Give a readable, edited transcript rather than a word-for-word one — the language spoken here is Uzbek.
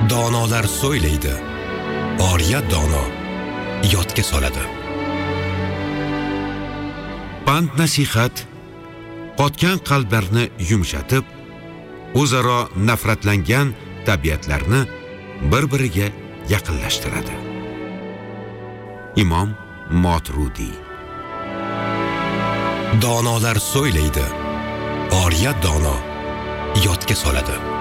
Donolar so'ylaydi, oriya dono yodga soladi. Pand nasihat qotgan qalblarni yumshatib, o'zaro nafratlangan tabiatlarni bir-biriga yaqinlashtiradi. Imom Moturudi. Donolar so'ylaydi, oriya dono yodga soladi.